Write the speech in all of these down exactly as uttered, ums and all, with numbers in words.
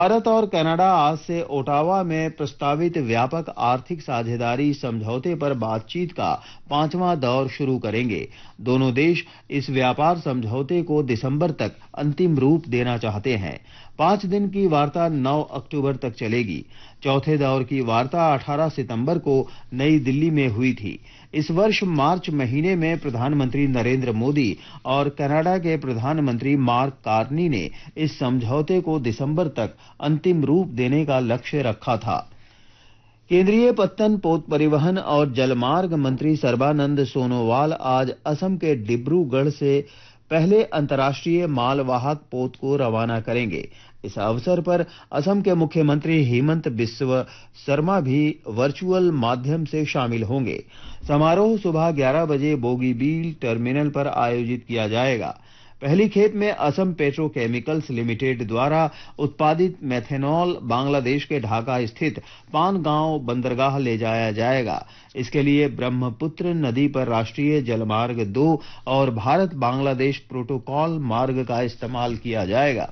भारत और कनाडा आज से ओटावा में प्रस्तावित व्यापक आर्थिक साझेदारी समझौते पर बातचीत का पांचवां दौर शुरू करेंगे। दोनों देश इस व्यापार समझौते को दिसंबर तक अंतिम रूप देना चाहते हैं। पांच दिन की वार्ता नौ अक्टूबर तक चलेगी। चौथे दौर की वार्ता अठारह सितंबर को नई दिल्ली में हुई थी। इस वर्ष मार्च महीने में प्रधानमंत्री नरेंद्र मोदी और कनाडा के प्रधानमंत्री मार्क कार्नी ने इस समझौते को दिसंबर तक अंतिम रूप देने का लक्ष्य रखा था। केंद्रीय पत्तन, पोत परिवहन और जलमार्ग मंत्री सर्बानंद सोनोवाल आज असम के डिब्रूगढ़ से पहले अंतर्राष्ट्रीय मालवाहक पोत को रवाना करेंगे। इस अवसर पर असम के मुख्यमंत्री हेमंत बिस्व शर्मा भी वर्चुअल माध्यम से शामिल होंगे। समारोह सुबह ग्यारह बजे बोगीबील टर्मिनल पर आयोजित किया जाएगा। पहली खेप में असम पेट्रोकेमिकल्स लिमिटेड द्वारा उत्पादित मेथेनॉल बांग्लादेश के ढाका स्थित पानगांव बंदरगाह ले जाया जाएगा। इसके लिए ब्रह्मपुत्र नदी पर राष्ट्रीय जलमार्ग दो और भारत बांग्लादेश प्रोटोकॉल मार्ग का इस्तेमाल किया जाएगा।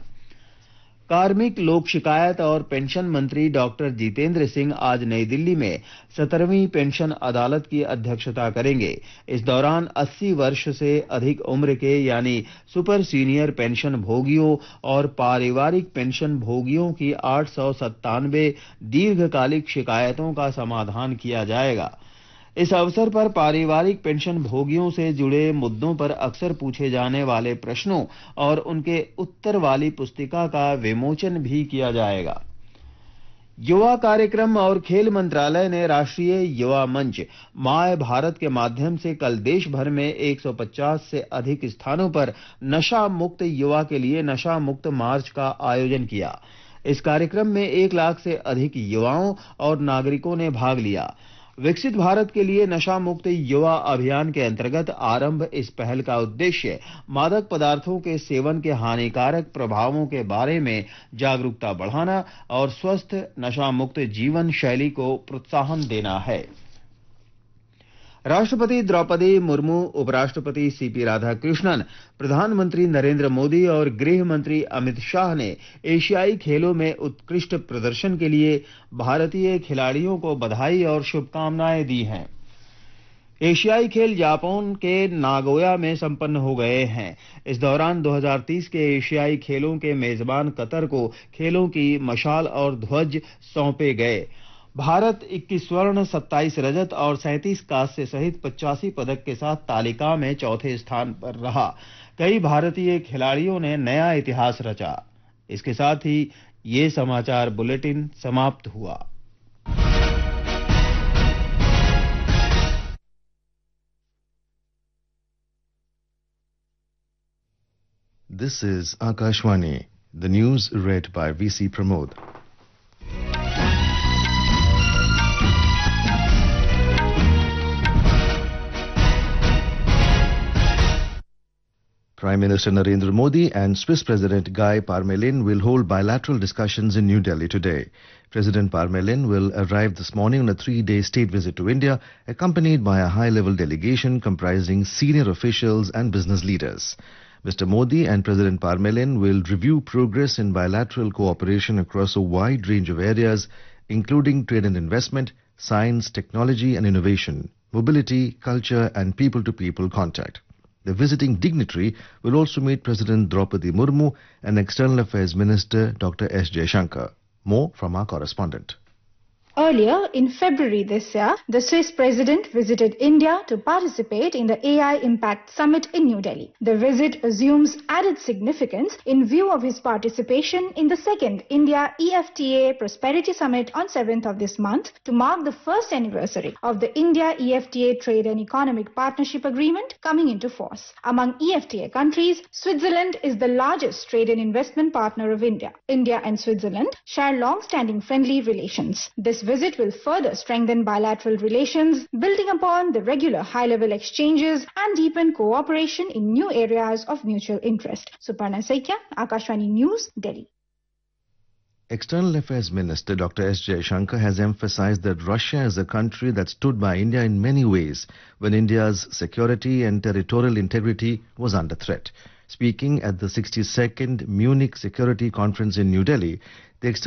कार्मिक, लोक शिकायत और पेंशन मंत्री डॉक्टर जितेंद्र सिंह आज नई दिल्ली में सत्रहवीं पेंशन अदालत की अध्यक्षता करेंगे। इस दौरान अस्सी वर्ष से अधिक उम्र के यानी सुपर सीनियर पेंशन भोगियों और पारिवारिक पेंशन भोगियों की आठ सौ सत्तानवे दीर्घकालिक शिकायतों का समाधान किया जाएगा। इस अवसर पर पारिवारिक पेंशन भोगियों से जुड़े मुद्दों पर अक्सर पूछे जाने वाले प्रश्नों और उनके उत्तर वाली पुस्तिका का विमोचन भी किया जाएगा। युवा कार्यक्रम और खेल मंत्रालय ने राष्ट्रीय युवा मंच माय भारत के माध्यम से कल देश भर में एक सौ पचास से अधिक स्थानों पर नशा मुक्त युवा के लिए नशा मुक्त मार्च का आयोजन किया। इस कार्यक्रम में एक लाख से अधिक युवाओं और नागरिकों ने भाग लिया। विकसित भारत के लिए नशा मुक्त युवा अभियान के अंतर्गत आरंभ इस पहल का उद्देश्य मादक पदार्थों के सेवन के हानिकारक प्रभावों के बारे में जागरूकता बढ़ाना और स्वस्थ नशा मुक्त जीवन शैली को प्रोत्साहन देना है। राष्ट्रपति द्रौपदी मुर्मू, उपराष्ट्रपति सीपी राधाकृष्णन, प्रधानमंत्री नरेंद्र मोदी और गृह मंत्री अमित शाह ने एशियाई खेलों में उत्कृष्ट प्रदर्शन के लिए भारतीय खिलाड़ियों को बधाई और शुभकामनाएं दी हैं। एशियाई खेल जापान के नागोया में संपन्न हो गए हैं। इस दौरान दो हज़ार तीस के एशियाई खेलों के मेजबान कतर को खेलों की मशाल और ध्वज सौंपे गए। भारत इक्कीस स्वर्ण, सत्ताईस रजत और सैंतीस कांस्य सहित पचासी पदक के साथ तालिका में चौथे स्थान पर रहा। कई भारतीय खिलाड़ियों ने नया इतिहास रचा। इसके साथ ही ये समाचार बुलेटिन समाप्त हुआ। This is Akashvani. The news read by V C Pramod. Prime Minister Narendra Modi and Swiss President Guy Parmelin will hold bilateral discussions in New Delhi today. President Parmelin will arrive this morning on a three-day state visit to India, accompanied by a high-level delegation comprising senior officials and business leaders. Mister Modi and President Parmelin will review progress in bilateral cooperation across a wide range of areas, including trade and investment, science, technology and innovation, mobility, culture and people-to-people contact. The visiting dignitary will also meet President Draupadi Murmu and External Affairs Minister Doctor S. Jaishankar. More from our correspondent. Earlier, in February this year, the Swiss president visited India to participate in the A I Impact Summit in New Delhi. The visit assumes added significance in view of his participation in the second India E F T A Prosperity Summit on seventh of this month to mark the first anniversary of the India E F T A Trade and Economic Partnership Agreement coming into force. Among E F T A countries, Switzerland is the largest trade and investment partner of India. India and Switzerland share long-standing friendly relations. This visit will further strengthen bilateral relations, building upon the regular high-level exchanges and deepen cooperation in new areas of mutual interest. Suparna Saikia, Akashvani News, Delhi. External Affairs Minister Doctor S. Jaishankar has emphasized that Russia is a country that stood by India in many ways when India's security and territorial integrity was under threat. Speaking at the sixty-second Munich Security Conference in New Delhi, the